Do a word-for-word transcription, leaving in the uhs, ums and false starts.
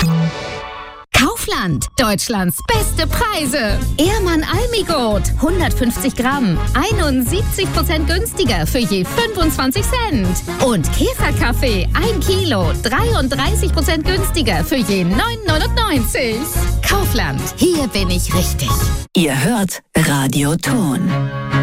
Kaufland, Deutschlands beste Preise. Ehrmann Almigold, hundertfünfzig Gramm, einundsiebzig Prozent günstiger für je fünfundzwanzig Cent. Und Käferkaffee, ein Kilo, dreiunddreißig Prozent günstiger für je neun neunundneunzig. Kaufland, hier bin ich richtig. Ihr hört Radio Ton.